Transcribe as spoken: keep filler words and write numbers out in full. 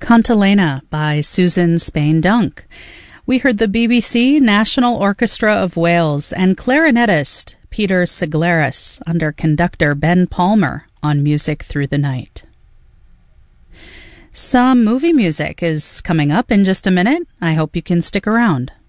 Cantilena by Susan Spain Dunk. We heard the B B C National Orchestra of Wales and clarinetist Peter Siglaris under conductor Ben Palmer on Music Through the Night. Some movie music is coming up in just a minute. I hope you can stick around.